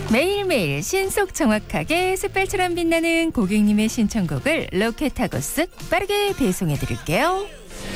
매일매일 신속 정확하게 습발처럼 빛나는 고객님의 신청곡을 로켓하고 쓱 빠르게 배송해드릴게요.